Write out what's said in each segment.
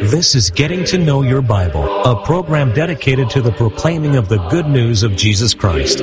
This is Getting to Know Your Bible, a program dedicated to the proclaiming of the good news of Jesus Christ.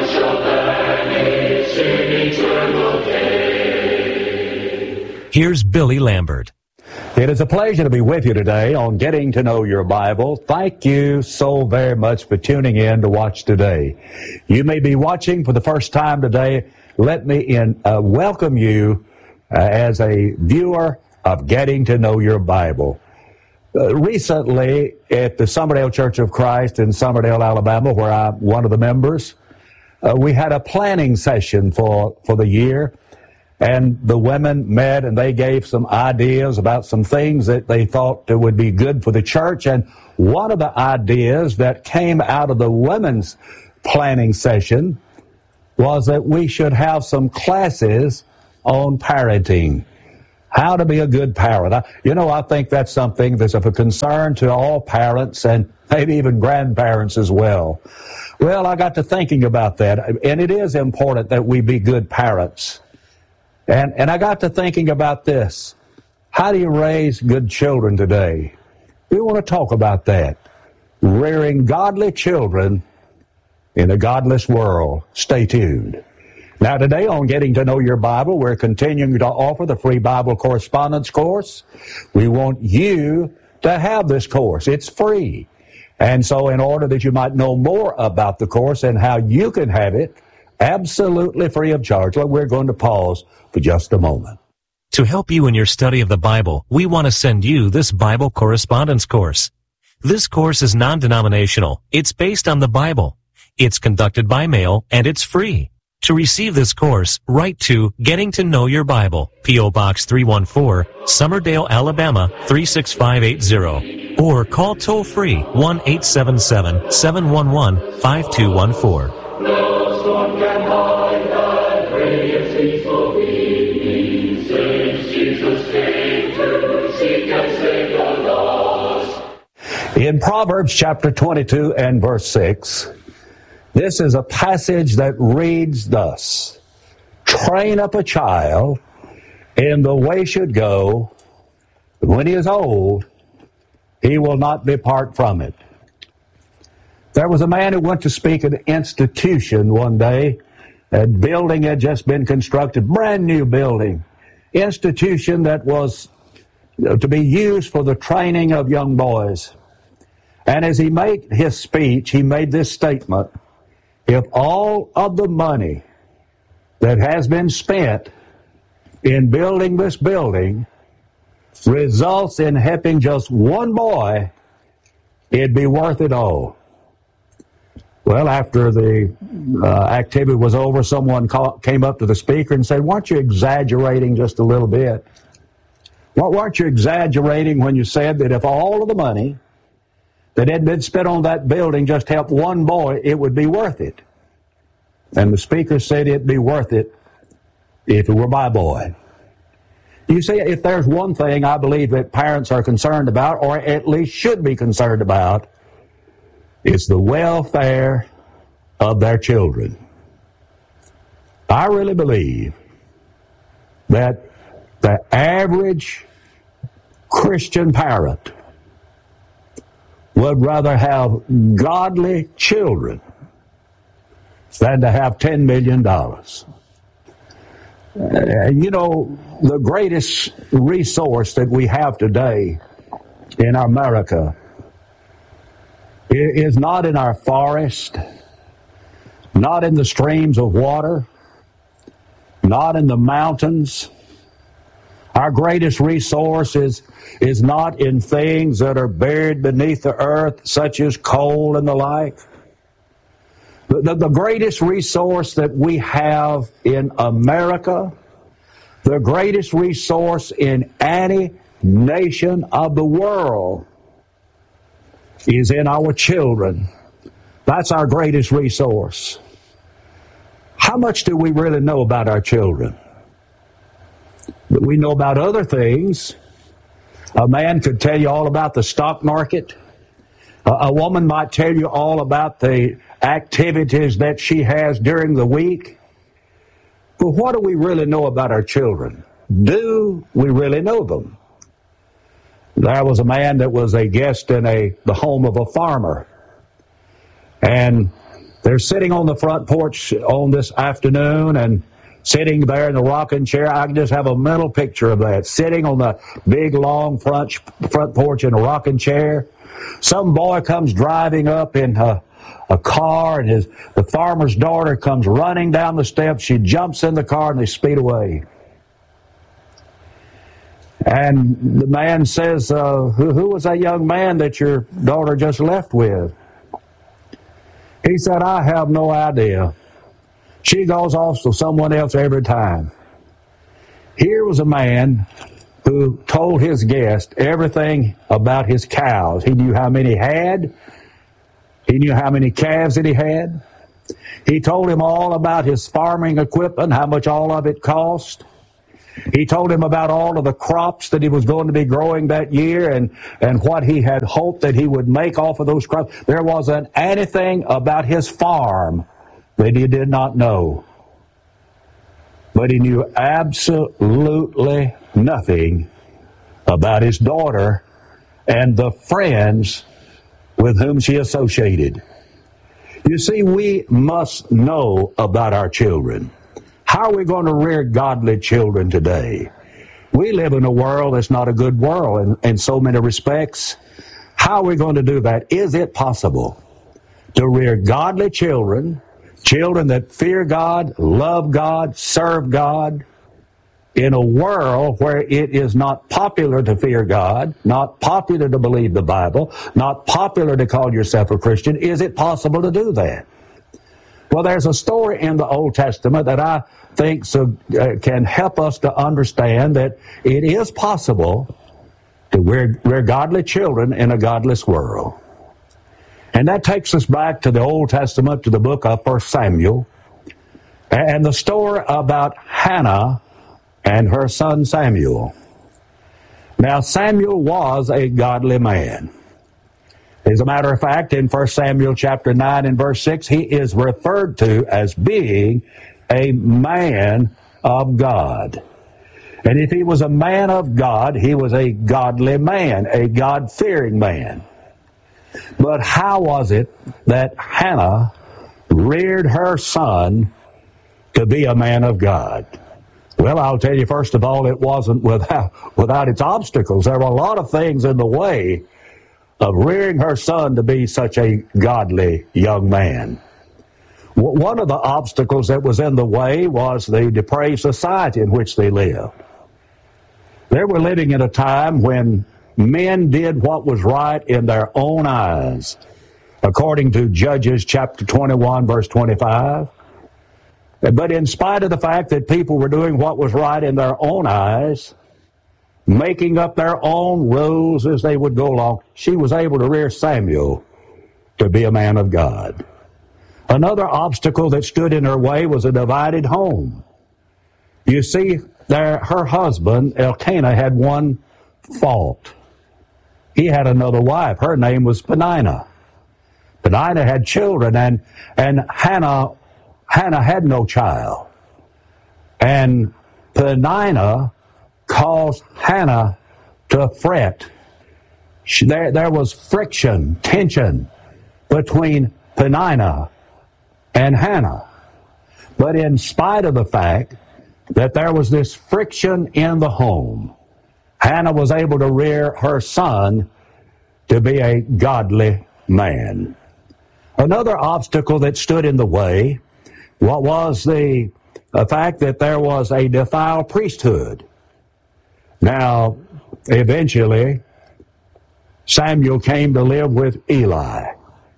Here's Billy Lambert. It is a pleasure to be with you today on Getting to Know Your Bible. Thank you so very much for tuning in to watch today. You may be watching for the first time today. Let me welcome you as a viewer of Getting to Know Your Bible. Recently, at the Summerdale Church of Christ in Summerdale, Alabama, where I'm one of the members, we had a planning session for the year, and the women met and they gave some ideas about some things that they thought that would be good for the church. And one of the ideas that came out of the women's planning session was that we should have some classes on parenting. How to be a good parent. I think that's something that's of a concern to all parents and maybe even grandparents as well. Well, I got to thinking about that, and it is important that we be good parents. And I got to thinking about this. How do you raise good children today? We want to talk about that. Rearing godly children in a godless world. Stay tuned. Now today on Getting to Know Your Bible, we're continuing to offer the free Bible correspondence course. We want you to have this course. It's free. And so in order that you might know more about the course and how you can have it absolutely free of charge, we're going to pause for just a moment. To help you in your study of the Bible, we want to send you this Bible correspondence course. This course is non-denominational. It's based on the Bible. It's conducted by mail, and it's free. To receive this course, write to Getting to Know Your Bible, P.O. Box 314, Summerdale, Alabama 36580, or call toll-free 1-877-711-5214. No storm can hide that radiant peaceful peace, since Jesus came to seek and save the lost. In Proverbs chapter 22 and verse 6, this is a passage that reads thus: train up a child in the way should go, but when he is old, he will not depart from it. There was a man who went to speak at an institution one day. A building had just been constructed, brand new building, institution that was to be used for the training of young boys. And as he made his speech, he made this statement: if all of the money that has been spent in building this building results in helping just one boy, it'd be worth it all. Well, after the activity was over, someone came up to the speaker and said, weren't you exaggerating just a little bit? Weren't you exaggerating when you said that if all of the money that had been spent on that building just helped one boy, it would be worth it? And the speaker said it'd be worth it if it were my boy. You see, if there's one thing I believe that parents are concerned about, or at least should be concerned about, it's the welfare of their children. I really believe that the average Christian parent would rather have godly children than to have $10 million. The greatest resource that we have today in America is not in our forest, not in the streams of water, not in the mountains. Our greatest resource is not in things that are buried beneath the earth, such as coal and the like. The greatest resource that we have in America, the greatest resource in any nation of the world, is in our children. That's our greatest resource. How much do we really know about our children? We know about other things. A man could tell you all about the stock market. A woman might tell you all about the activities that she has during the week. But what do we really know about our children? Do we really know them? there was a man that was a guest in the home of a farmer. And they're sitting on the front porch on this afternoon and sitting there in the rocking chair. I can just have a mental picture of that. Sitting on the big, long front porch in a rocking chair. Some boy comes driving up in a car, and the farmer's daughter comes running down the steps. She jumps in the car, and they speed away. And the man says, who was that young man that your daughter just left with? He said, I have no idea. She goes off to someone else every time. Here was a man who told his guest everything about his cows. He knew how many he had. He knew how many calves that he had. He told him all about his farming equipment, how much all of it cost. He told him about all of the crops that he was going to be growing that year and what he had hoped that he would make off of those crops. There wasn't anything about his farm that he did not know. But he knew absolutely nothing about his daughter and the friends with whom she associated. You see, we must know about our children. How are we going to rear godly children today? We live in a world that's not a good world in so many respects. How are we going to do that? Is it possible to rear godly children, children that fear God, love God, serve God, in a world where it is not popular to fear God, not popular to believe the Bible, not popular to call yourself a Christian? Is it possible to do that? Well, there's a story in the Old Testament that I think can help us to understand that it is possible to rear godly children in a godless world. And that takes us back to the Old Testament, to the book of 1 Samuel, and the story about Hannah and her son Samuel. Now, Samuel was a godly man. As a matter of fact, in 1 Samuel chapter 9 and verse 6, he is referred to as being a man of God. And if he was a man of God, he was a godly man, a God-fearing man. But how was it that Hannah reared her son to be a man of God? Well, I'll tell you, first of all, it wasn't without its obstacles. There were a lot of things in the way of rearing her son to be such a godly young man. One of the obstacles that was in the way was the depraved society in which they lived. They were living in a time when men did what was right in their own eyes, according to Judges chapter 21, verse 25. But in spite of the fact that people were doing what was right in their own eyes, making up their own rules as they would go along, she was able to rear Samuel to be a man of God. Another obstacle that stood in her way was a divided home. You see, her husband, Elkanah, had one fault. He had another wife. Her name was Peninnah. Peninnah had children, and Hannah had no child. And Peninnah caused Hannah to fret. There was friction, tension between Peninnah and Hannah. But in spite of the fact that there was this friction in the home, Hannah was able to rear her son to be a godly man. Another obstacle that stood in the way was the fact that there was a defiled priesthood. Now, eventually, Samuel came to live with Eli.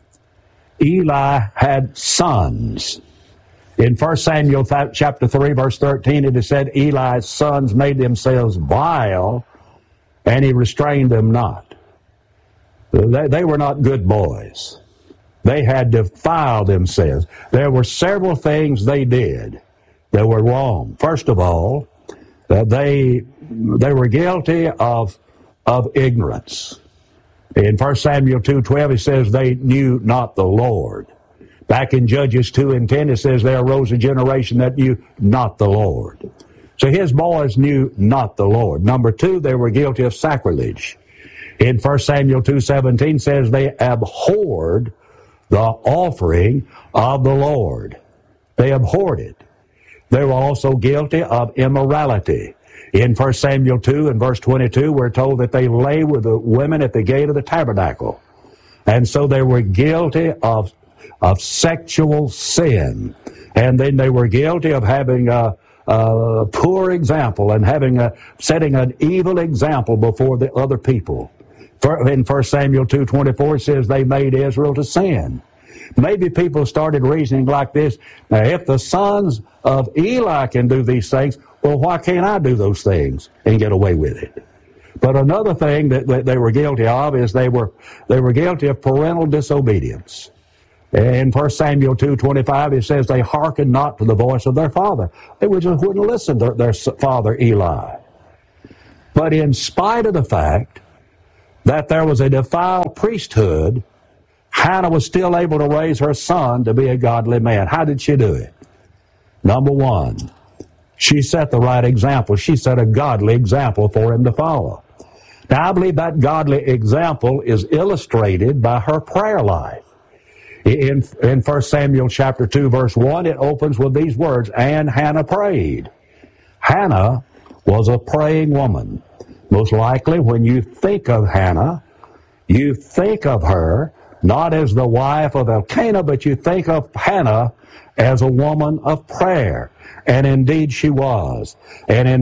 Eli had sons. In 1 Samuel chapter 3, verse 13, it is said, Eli's sons made themselves vile, and he restrained them not. They were not good boys. They had defiled themselves. There were several things they did that were wrong. First of all, they were guilty of ignorance. In 1 Samuel 2:12, it says they knew not the Lord. Back in Judges 2 and 10, it says there arose a generation that knew not the Lord. So his boys knew not the Lord. Number two, they were guilty of sacrilege. In 1 Samuel 2:17 says they abhorred the offering of the Lord. They abhorred it. They were also guilty of immorality. In 1 Samuel 2 and verse 22, we're told that they lay with the women at the gate of the tabernacle. And so they were guilty of sexual sin. And then they were guilty of having a poor example and setting an evil example before the other people. In 1 Samuel 2:24 it says they made Israel to sin. Maybe people started reasoning like this: now, if the sons of Eli can do these things, well, why can't I do those things and get away with it? But another thing that they were guilty of is they were guilty of parental disobedience. In 1 Samuel 2:25 it says they hearkened not to the voice of their father. They just wouldn't listen to their father Eli. But in spite of the fact that there was a defiled priesthood, Hannah was still able to raise her son to be a godly man. How did she do it? Number one, she set the right example. She set a godly example for him to follow. Now, I believe that godly example is illustrated by her prayer life. In 1 Samuel chapter 2, verse 1, it opens with these words, "And Hannah prayed." Hannah was a praying woman. Most likely, when you think of Hannah, you think of her not as the wife of Elkanah, but you think of Hannah as a woman of prayer. And indeed she was. And in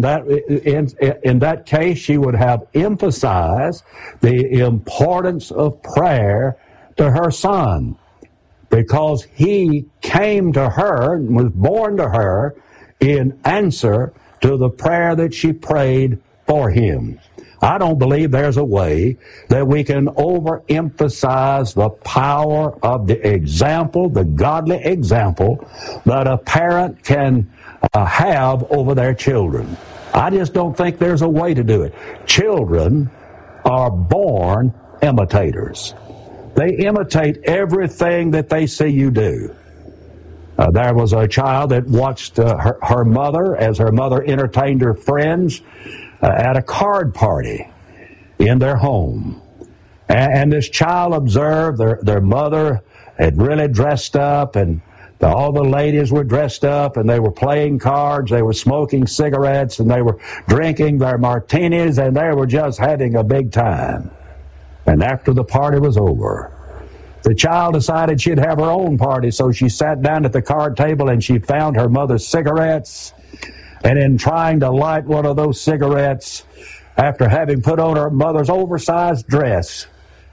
that case, she would have emphasized the importance of prayer to her son, because he came to her and was born to her in answer to the prayer that she prayed for him. I don't believe there's a way that we can overemphasize the power of the example, the godly example, that a parent can have over their children. I just don't think there's a way to do it. Children are born imitators. They imitate everything that they see you do. There was a child that watched her mother as her mother entertained her friends at a card party in their home. And this child observed their mother had really dressed up, and all the ladies were dressed up, and they were playing cards, they were smoking cigarettes, and they were drinking their martinis, and they were just having a big time. And after the party was over, the child decided she'd have her own party, so she sat down at the card table and she found her mother's cigarettes. And in trying to light one of those cigarettes, after having put on her mother's oversized dress,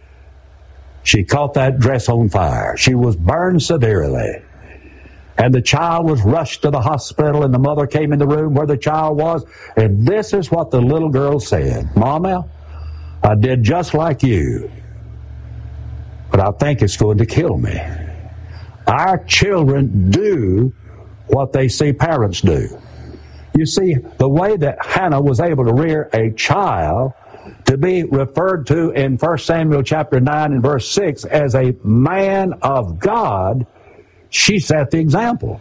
she caught that dress on fire. She was burned severely. And the child was rushed to the hospital, and the mother came in the room where the child was. And this is what the little girl said: "Mama, I did just like you, but I think it's going to kill me." Our children do what they see parents do. You see, the way that Hannah was able to rear a child to be referred to in 1 Samuel chapter 9 and verse 6 as a man of God, she set the example.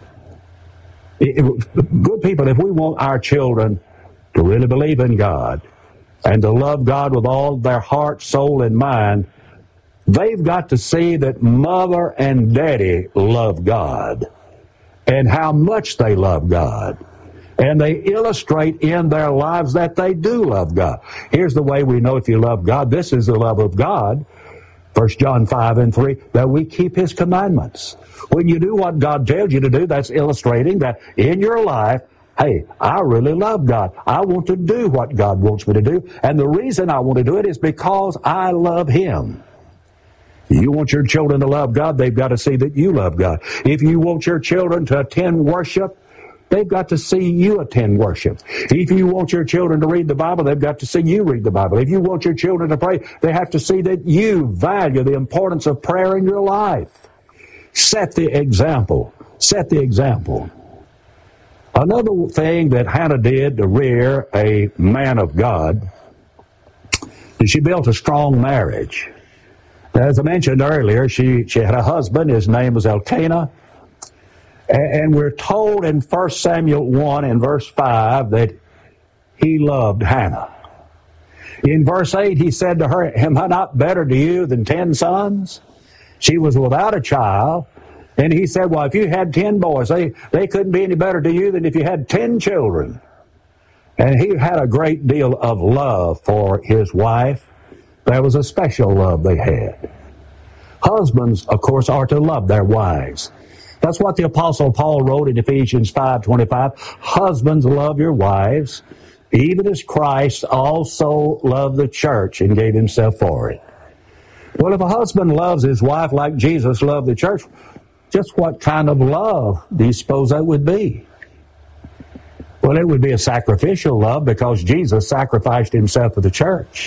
Good people, if we want our children to really believe in God and to love God with all their heart, soul, and mind, they've got to see that mother and daddy love God and how much they love God. And they illustrate in their lives that they do love God. Here's the way we know if you love God. This is the love of God. 1 John 5 and 3, that we keep His commandments. When you do what God tells you to do, that's illustrating that in your life, hey, I really love God. I want to do what God wants me to do. And the reason I want to do it is because I love Him. You want your children to love God, they've got to see that you love God. If you want your children to attend worship, they've got to see you attend worship. If you want your children to read the Bible, they've got to see you read the Bible. If you want your children to pray, they have to see that you value the importance of prayer in your life. Set the example. Set the example. Another thing that Hannah did to rear a man of God is she built a strong marriage. As I mentioned earlier, she had a husband. His name was Elkanah. And we're told in 1 Samuel 1 and verse 5 that he loved Hannah. In verse 8, he said to her, am I not better to you than 10 sons? She was without a child. And he said, well, if you had 10 boys, they couldn't be any better to you than if you had 10 children. And he had a great deal of love for his wife. There was a special love they had. Husbands, of course, are to love their wives. That's what the Apostle Paul wrote in Ephesians 5:25. Husbands, love your wives, even as Christ also loved the church and gave himself for it. Well, if a husband loves his wife like Jesus loved the church, just what kind of love do you suppose that would be? Well, it would be a sacrificial love because Jesus sacrificed himself for the church.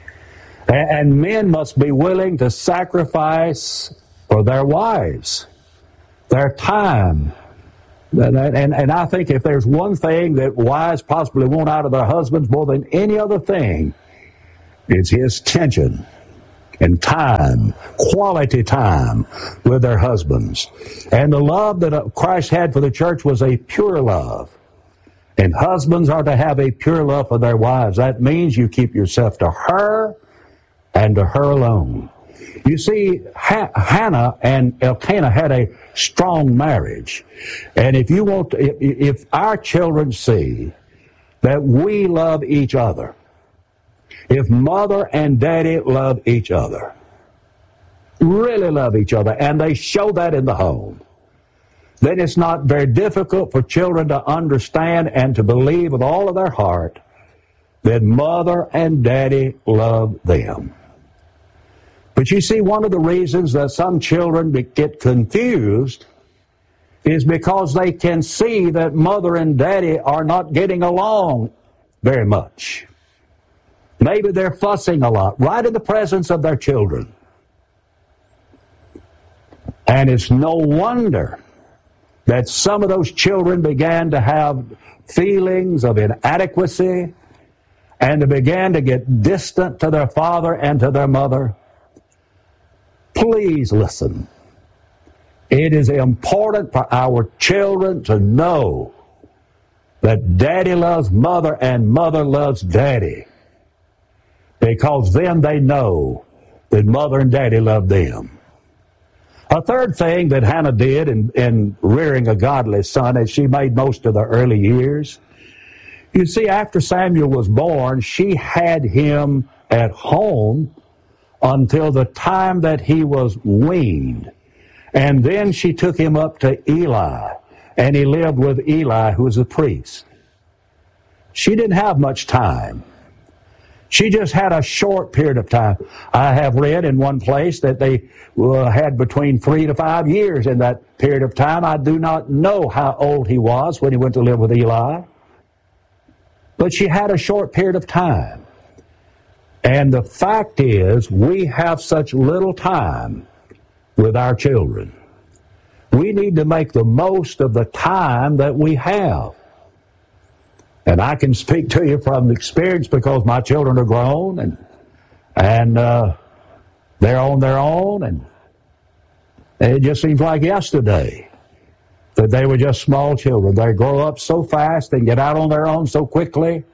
And men must be willing to sacrifice for their wives, their time. And I think if there's one thing that wives possibly want out of their husbands more than any other thing, it's his attention and time, quality time with their husbands. And the love that Christ had for the church was a pure love. And husbands are to have a pure love for their wives. That means you keep yourself to her and to her alone. You see, Hannah and Elkanah had a strong marriage. And if our children see that we love each other, if mother and daddy love each other, really love each other, and they show that in the home, then it's not very difficult for children to understand and to believe with all of their heart that mother and daddy love them. But you see, one of the reasons that some children get confused is because they can see that mother and daddy are not getting along very much. Maybe they're fussing a lot, right in the presence of their children. And it's no wonder that some of those children began to have feelings of inadequacy and they began to get distant to their father and to their mother. Please listen. It is important for our children to know that daddy loves mother and mother loves daddy, because then they know that mother and daddy love them. A third thing that Hannah did in rearing a godly son as she made most of the early years, you see, after Samuel was born, she had him at home until the time that he was weaned. And then she took him up to Eli, and he lived with Eli, who was a priest. She didn't have much time. She just had a short period of time. I have read in one place that they had between 3 to 5 years in that period of time. I do not know how old he was when he went to live with Eli. But she had a short period of time. And the fact is, we have such little time with our children. We need to make the most of the time that we have. And I can speak to you from experience because my children are grown and they're on their own, and it just seems like yesterday that they were just small children. They grow up so fast and get out on their own so quickly.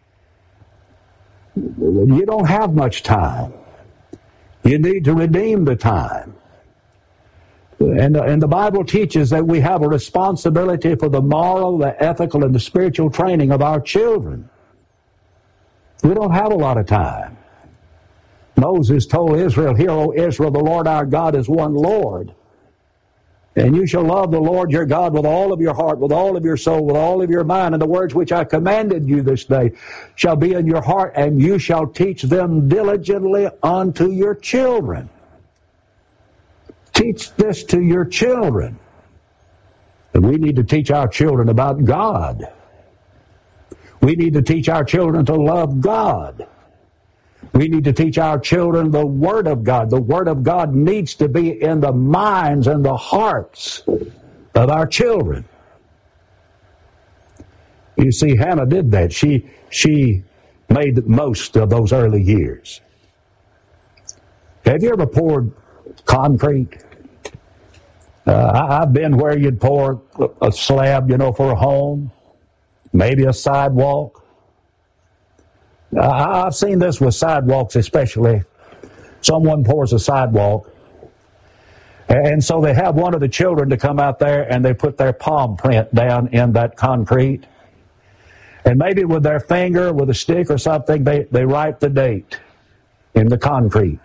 You don't have much time. You need to redeem the time. And the Bible teaches that we have a responsibility for the moral, the ethical, and the spiritual training of our children. We don't have a lot of time. Moses told Israel, "Hear, O Israel, the Lord our God is one Lord. And you shall love the Lord your God with all of your heart, with all of your soul, with all of your mind. And the words which I commanded you this day shall be in your heart, and you shall teach them diligently unto your children." Teach this to your children. And we need to teach our children about God. We need to teach our children to love God. We need to teach our children the Word of God. The Word of God needs to be in the minds and the hearts of our children. You see, Hannah did that. She made the most of those early years. Have you ever poured concrete? I've been where you'd pour a slab, for a home, maybe a sidewalk. I've seen this with sidewalks especially. Someone pours a sidewalk, and so they have one of the children to come out there and they put their palm print down in that concrete. And maybe with their finger, with a stick or something, they write the date in the concrete.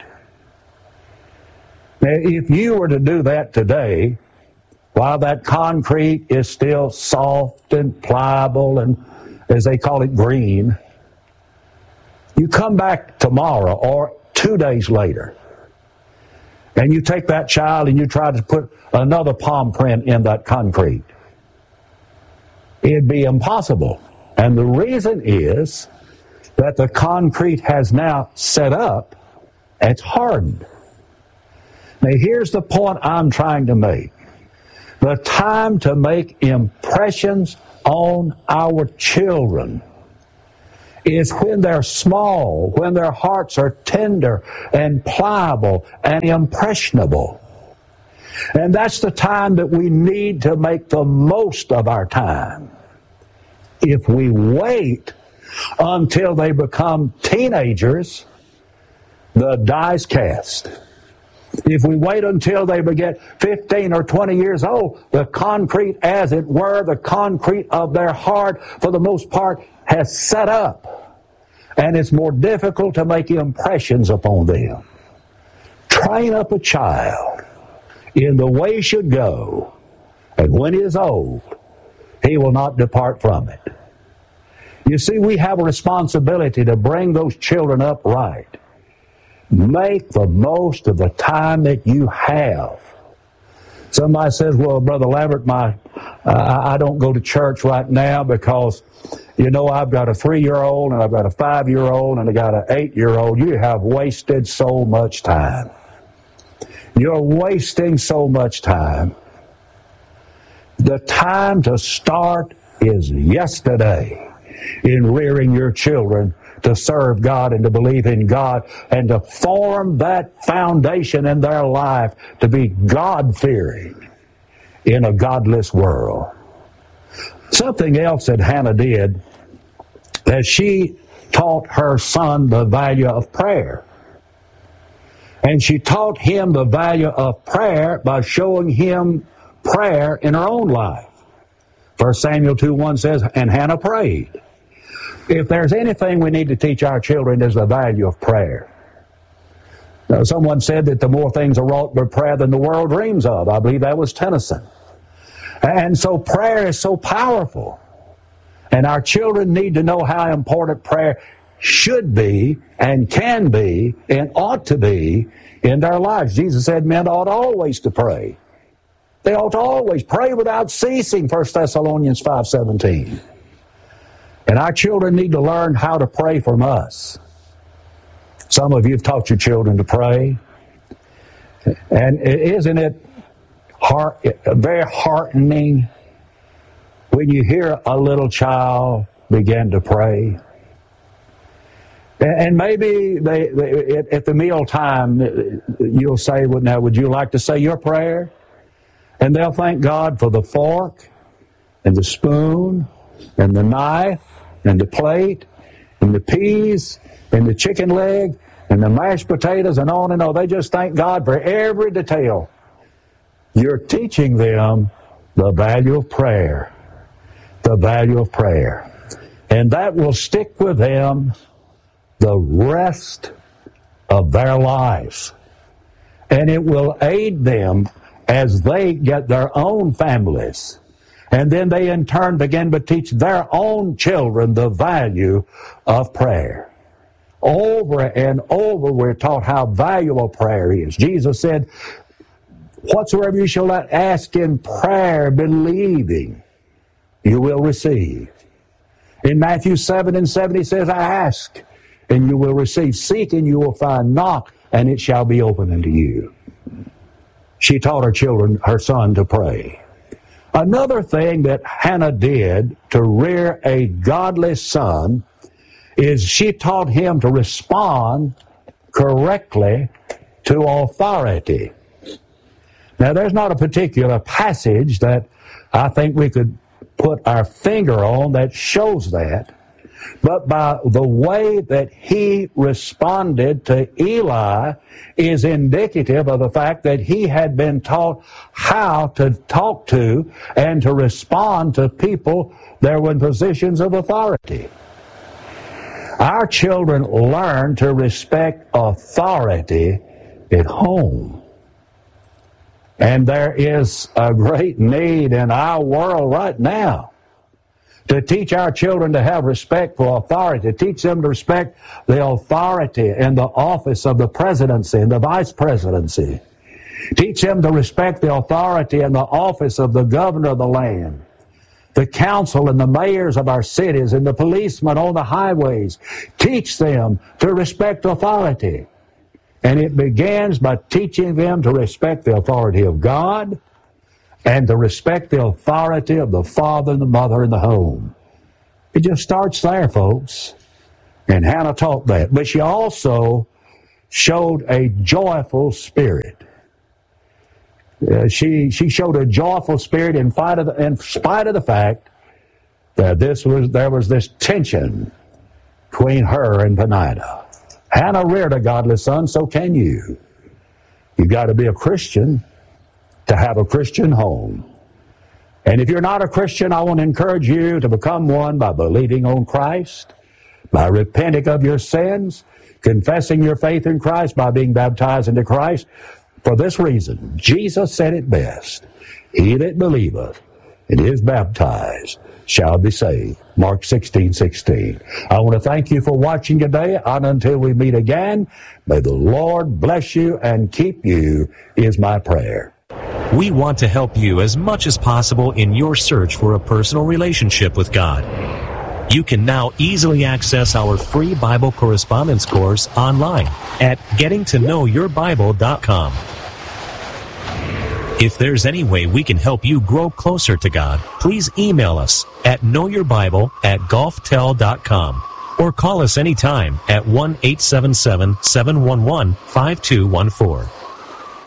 Now, if you were to do that today, while that concrete is still soft and pliable and, as they call it, green, you come back tomorrow or 2 days later, and you take that child and you try to put another palm print in that concrete. It'd be impossible. And the reason is that the concrete has now set up, it's hardened. Now here's the point I'm trying to make. The time to make impressions on our children is when they're small, when their hearts are tender and pliable and impressionable. And that's the time that we need to make the most of our time. If we wait until they become teenagers, the die's cast. If we wait until they get 15 or 20 years old, the concrete, as it were, the concrete of their heart, for the most part, has set up. And it's more difficult to make impressions upon them. Train up a child in the way he should go, and when he is old, he will not depart from it. You see, we have a responsibility to bring those children up right. Make the most of the time that you have. Somebody says, well, Brother Lambert, I don't go to church right now because, you know, I've got a 3-year-old and I've got a 5-year-old and I've got an 8-year-old. You have wasted so much time. You're wasting so much time. The time to start is yesterday in rearing your children to serve God and to believe in God and to form that foundation in their life to be God-fearing in a godless world. Something else that Hannah did, that she taught her son the value of prayer. And she taught him the value of prayer by showing him prayer in her own life. 1 Samuel 2:1 says, and Hannah prayed. If there's anything we need to teach our children, is the value of prayer. Now, someone said that the more things are wrought by prayer than the world dreams of. I believe that was Tennyson. And so prayer is so powerful. And our children need to know how important prayer should be and can be and ought to be in their lives. Jesus said men ought always to pray. They ought to always pray without ceasing, 1 Thessalonians 5:17. And our children need to learn how to pray from us. Some of you have taught your children to pray. And isn't it very heartening when you hear a little child begin to pray? And maybe at the meal time, you'll say, well, now, would you like to say your prayer? And they'll thank God for the fork and the spoon and the knife and the plate and the peas and the chicken leg and the mashed potatoes and on and on. They just thank God for every detail. You're teaching them the value of prayer. The value of prayer. And that will stick with them the rest of their lives. And it will aid them as they get their own families. And then they in turn begin to teach their own children the value of prayer. Over and over we're taught how valuable prayer is. Jesus said, whatsoever you shall ask in prayer, believing, you will receive. In Matthew 7:7 he says, ask, and you will receive. Seek, and you will find. Knock, and it shall be opened unto you. She taught her son to pray. Another thing that Hannah did to rear a godly son is she taught him to respond correctly to authority. Now, there's not a particular passage that I think we could put our finger on that shows that. but by the way that he responded to Eli is indicative of the fact that he had been taught how to talk to and to respond to people that were in positions of authority. Our children learn to respect authority at home. And there is a great need in our world right now to teach our children to have respect for authority, to teach them to respect the authority and the office of the presidency and the vice presidency. Teach them to respect the authority and the office of the governor of the land, the council and the mayors of our cities, and the policemen on the highways. Teach them to respect authority. And it begins by teaching them to respect the authority of God and to respect the authority of the father and the mother in the home. It just starts there, folks. And Hannah taught that. But she also showed a joyful spirit. She showed a joyful spirit in spite of the fact that there was this tension between her and Peninnah. Hannah reared a godly son, so can you. You've got to be a Christian to have a Christian home. And if you're not a Christian, I want to encourage you to become one by believing on Christ, by repenting of your sins, confessing your faith in Christ, by being baptized into Christ. For this reason, Jesus said it best, "He that believeth and is baptized shall be saved." Mark 16:16. I want to thank you for watching today, and until we meet again, may the Lord bless you and keep you, is my prayer. We want to help you as much as possible in your search for a personal relationship with God. You can now easily access our free Bible correspondence course online at gettingtoknowyourbible.com. If there's any way we can help you grow closer to God, please email us at knowyourbible@golftel.com or call us anytime at 1-877-711-5214.